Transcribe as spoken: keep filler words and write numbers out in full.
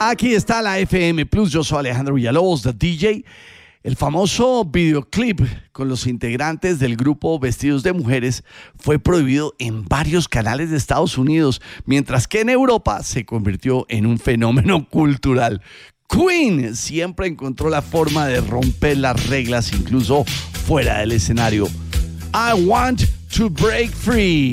Aquí está la F M Plus, yo soy Alejandro Villalobos, The D J. El famoso videoclip con los integrantes del grupo vestidos de mujeres fue prohibido en varios canales de Estados Unidos, mientras que en Europa se convirtió en un fenómeno cultural. Queen siempre encontró la forma de romper las reglas, incluso fuera del escenario. I want to break free.